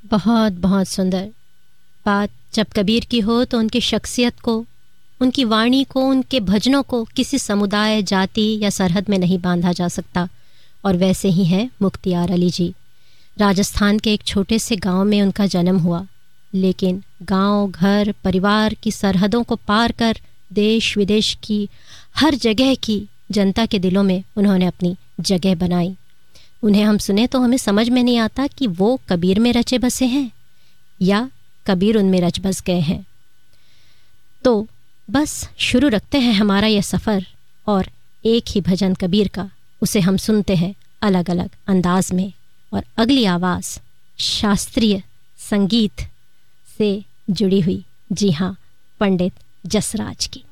बहुत बहुत सुंदर। बात जब कबीर की हो तो उनकी शख्सियत को, उनकी वाणी को, उनके भजनों को किसी समुदाय, जाति या सरहद में नहीं बांधा जा सकता। और वैसे ही हैं मुख्तियार अली जी। राजस्थान के एक छोटे से गांव में उनका जन्म हुआ, लेकिन गांव, घर, परिवार की सरहदों को पार कर देश विदेश की हर जगह की जनता के दिलों में उन्होंने अपनी जगह बनाई। उन्हें हम सुने तो हमें समझ में नहीं आता कि वो कबीर में रचे बसे हैं या कबीर उनमें रच बस गए हैं। तो बस शुरू रखते हैं हमारा यह सफ़र, और एक ही भजन कबीर का, उसे हम सुनते हैं अलग अलग अंदाज में। और अगली आवाज़ शास्त्रीय संगीत से जुड़ी हुई, जी हाँ, पंडित जसराज की।